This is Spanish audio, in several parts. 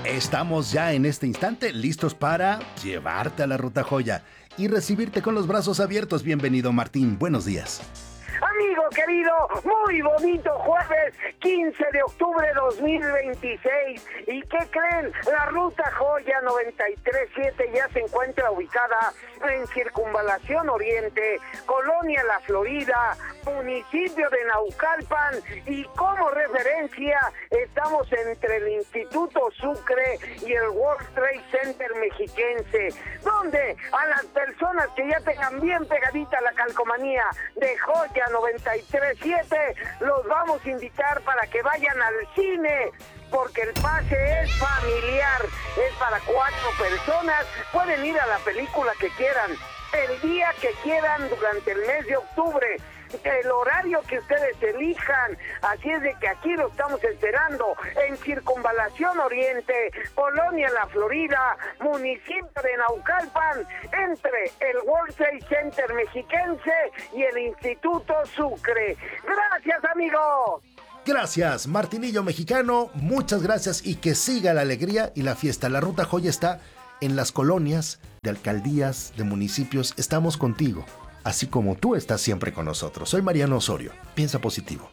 Estamos ya en este instante listos para llevarte a la Ruta Joya y recibirte con los brazos abiertos. Bienvenido, Martín. Buenos días. Amigo querido, muy bonito jueves 15 de octubre 2026. ¿Y qué creen? La Ruta Joya 937 ya se encuentra ubicada en Circunvalación Oriente, Colonia La Florida, municipio de Naucalpan, y como referencia estamos entre el Instituto Sucre y el World Trade Center mexiquense, donde a las personas que ya tengan bien pegadita la calcomanía de Joya 937 los vamos a invitar para que vayan al cine, porque el pase es familiar, es para 4 personas, pueden ir a la película que quieran, el día que quieran durante el mes de octubre, el horario que ustedes elijan. Así es de que aquí lo estamos esperando en Circunvalación Oriente, Colonia La Florida, municipio de Naucalpan, entre el World Trade Center mexiquense y el Instituto Sucre. Gracias, amigos. Gracias, Martinillo Mexicano. Muchas gracias y que siga la alegría y la fiesta. La Ruta Joya está en las colonias de alcaldías, de municipios. Estamos contigo, así como tú estás siempre con nosotros. Soy Mariano Osorio. Piensa positivo.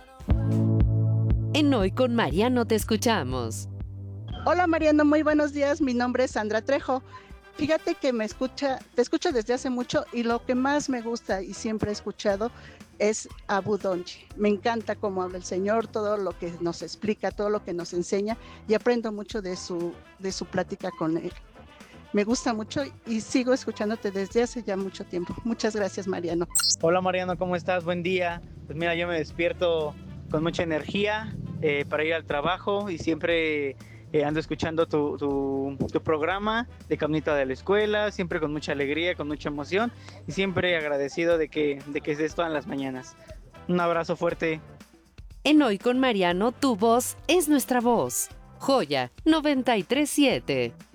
En Hoy con Mariano te escuchamos. Hola Mariano, muy buenos días. Mi nombre es Sandra Trejo. Fíjate que te escucho desde hace mucho y lo que más me gusta y siempre he escuchado es a Budonchi. Me encanta cómo habla el señor, todo lo que nos explica, todo lo que nos enseña, y aprendo mucho de su plática con él. Me gusta mucho y sigo escuchándote desde hace ya mucho tiempo. Muchas gracias, Mariano. Hola Mariano, ¿cómo estás? Buen día. Pues mira, yo me despierto con mucha energía para ir al trabajo y siempre ando escuchando tu programa de Caminito de la Escuela, siempre con mucha alegría, con mucha emoción y siempre agradecido de que estés todas las mañanas. Un abrazo fuerte. En Hoy con Mariano, tu voz es nuestra voz. Joya 937.